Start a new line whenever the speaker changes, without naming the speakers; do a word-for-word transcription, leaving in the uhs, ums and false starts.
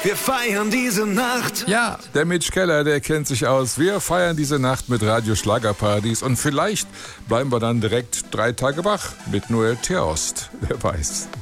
Wir feiern diese Nacht.
Ja, der Mitch Keller, der kennt sich aus. Wir feiern diese Nacht mit Radio Schlagerpartys und vielleicht bleiben wir dann direkt drei Tage wach mit Noel Theost. Wer weiß.